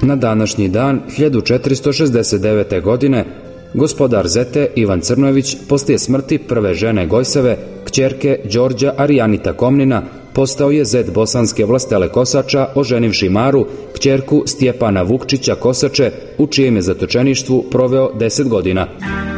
Na današnji dan 1469. godine gospodar Zete Ivan Crnojević poslije smrti prve žene Gojseve, kćerke Đorđa Arijanita Komnina, postao je zet bosanske vlastele Kosača, oženivši Maru, kćerku Stjepana Vukčića Kosače, u čijem je zatočeništvu proveo 10 godina.